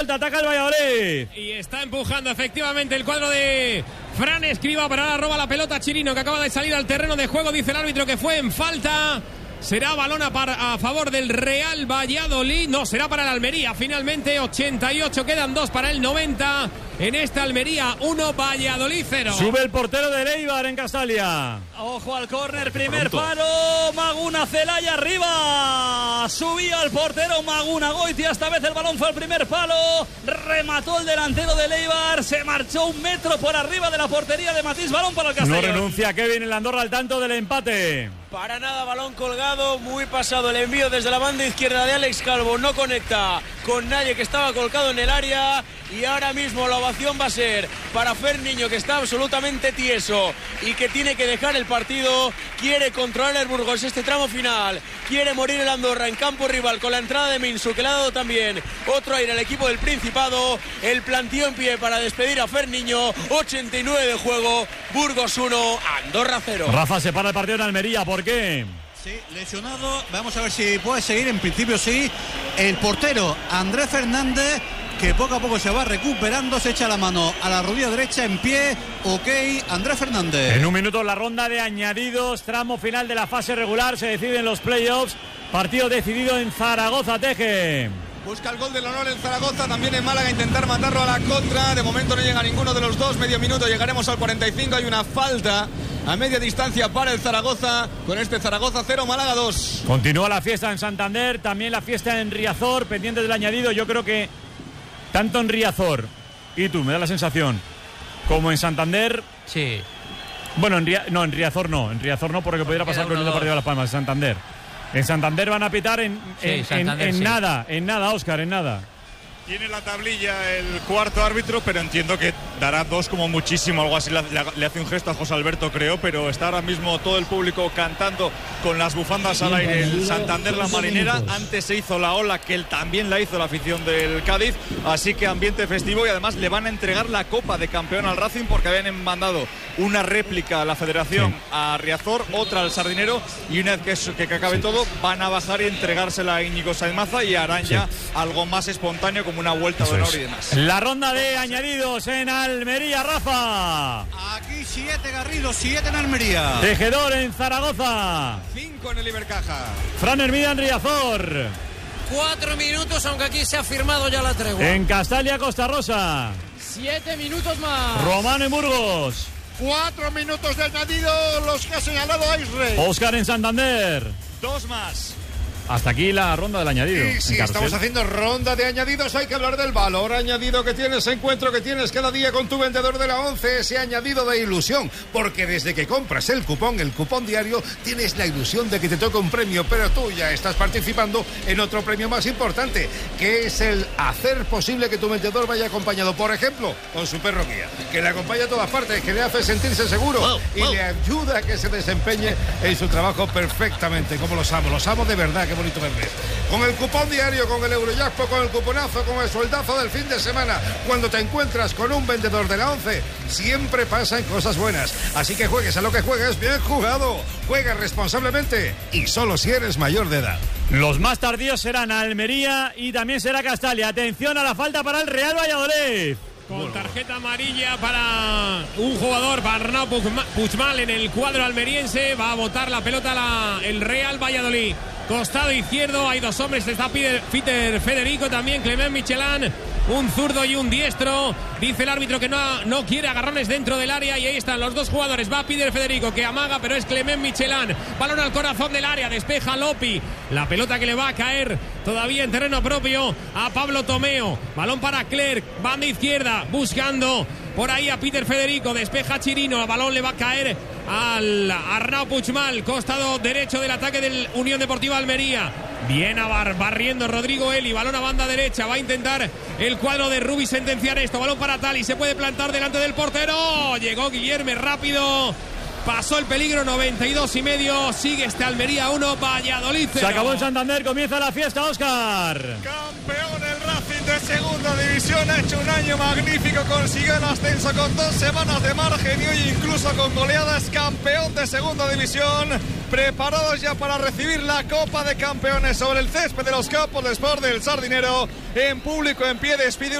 falta, ataca el Valladolid. Y está empujando efectivamente el cuadro de Fran Escribá, pero ahora roba la pelota Chirino, que acaba de salir al terreno de juego. Dice el árbitro que fue en falta. Será balón a favor del Real Valladolid. No, será para el Almería. Finalmente 88, quedan 2 para el 90. En esta Almería 1, Valladolid 0. Sube el portero de Eibar en Castalia. Ojo al córner, primer palo. Maguna Celaya arriba. Subía el portero Maguna Goitia. Esta vez el balón fue al primer palo. Remató el delantero de Eibar. Se marchó 1 metro por arriba de la portería de Matís. Balón para el Castellón. No renuncia Kevin el Andorra al tanto del empate. Para nada, balón colgado, muy pasado el envío desde la banda izquierda de Alex Calvo, no conecta con nadie que estaba colocado en el área y ahora mismo la ovación va a ser para Fer Niño, que está absolutamente tieso y que tiene que dejar el partido, quiere controlar el Burgos este tramo final, quiere morir el Andorra en campo rival con la entrada de Minsu, que le ha dado también otro aire al equipo del Principado, el planteo en pie para despedir a Fer Niño, 89 de juego, Burgos 1, Andorra 0. Rafa se para el partido en Almería, ¿por qué? Sí, lesionado, vamos a ver si puede seguir, en principio sí, el portero Andrés Fernández, que poco a poco se va recuperando, se echa la mano a la rodilla derecha en pie, ok, Andrés Fernández. En un minuto la ronda de añadidos, tramo final de la fase regular, se deciden los playoffs, partido decidido en Zaragoza, Teje. Busca el gol del honor en Zaragoza, también en Málaga, intentar matarlo a la contra. De momento no llega ninguno de los dos, medio minuto, llegaremos al 45. Hay una falta a media distancia para el Zaragoza. Con este Zaragoza 0, Málaga 2. Continúa la fiesta en Santander, también la fiesta en Riazor, pendiente del añadido. Yo creo que tanto en Riazor, y tú, me da la sensación, como en Santander. Sí. Bueno, en Riazor no, porque pudiera pasar con el partido de Las Palmas, en Santander. En Santander van a pitar en nada, Óscar, en nada. Tiene la tablilla el cuarto árbitro, pero entiendo que dará 2 como muchísimo, algo así. Le hace un gesto a José Alberto, creo, pero está ahora mismo todo el público cantando con las bufandas al aire. El Santander, la Marinera, antes se hizo la ola, que también la hizo la afición del Cádiz, así que ambiente festivo, y además le van a entregar la Copa de Campeón al Racing, porque habían mandado una réplica a la Federación a Riazor, otra al Sardinero, y una vez que acabe todo, van a bajar y entregársela a Íñigo Sáenz Maza y harán ya algo más espontáneo, como una vuelta de honor y demás. La ronda de añadidos en Almería, Rafa. Aquí 7 Garrido, 7 en Almería. Tejedor en Zaragoza. 5 en el Ibercaja. Fran Hermida en Riazor. 4 minutos, aunque aquí se ha firmado ya la tregua. En Castalia, Costa Rosa. 7 minutos más. Romano en Burgos. 4 minutos de añadido, los que ha señalado Aisre. Óscar en Santander. 2 más. Hasta aquí la ronda del añadido. Y si estamos haciendo ronda de añadidos, hay que hablar del valor añadido que tienes, encuentro que tienes cada día con tu vendedor de la 11, ese añadido de ilusión, porque desde que compras el cupón diario, tienes la ilusión de que te toca un premio, pero tú ya estás participando en otro premio más importante, que es el hacer posible que tu vendedor vaya acompañado, por ejemplo, con su perro guía, que le acompaña a todas partes, que le hace sentirse seguro y le ayuda a que se desempeñe en su trabajo perfectamente, como los amo de verdad, que bonito verme. Con el cupón diario, con el Eurojackpot, con el cuponazo, con el sueldazo del fin de semana, cuando te encuentras con un vendedor de la 11, siempre pasan cosas buenas. Así que juegues a lo que juegues, bien jugado. Juega responsablemente y solo si eres mayor de edad. Los más tardíos serán Almería y también será Castalia. Atención a la falta para el Real Valladolid. Con tarjeta amarilla para un jugador, para Arnau Puigmal en el cuadro almeriense. Va a botar la pelota el Real Valladolid. Costado izquierdo, hay 2 hombres, está Peter Federico, también Clement Michelin, un zurdo y un diestro. Dice el árbitro que no quiere agarrones dentro del área y ahí están los 2 jugadores. Va Peter Federico, que amaga, pero es Clement Michelin. Balón al corazón del área, despeja Lopi. La pelota que le va a caer todavía en terreno propio a Pablo Tomeo. Balón para Clerc, banda izquierda, buscando por ahí a Peter Federico, despeja Chirino, el balón le va a caer al Arnau Puigmal, costado derecho del ataque del Unión Deportiva Almería. Viene barriendo Rodrigo Eli, balón a banda derecha, va a intentar el cuadro de Rubi sentenciar esto, balón para Tali, se puede plantar delante del portero, llegó Guillermo rápido, pasó el peligro, 92,5, sigue este Almería 1, Valladolid 0. Se acabó en Santander, comienza la fiesta, Óscar. Campeón el Racing de segunda división, ha hecho un año magnífico, consiguió el ascenso con 2 semanas de margen y hoy incluso con goleadas, campeón de segunda división, preparados ya para recibir la Copa de Campeones sobre el césped de los Campos de Sport del Sardinero, en público, en pie, despide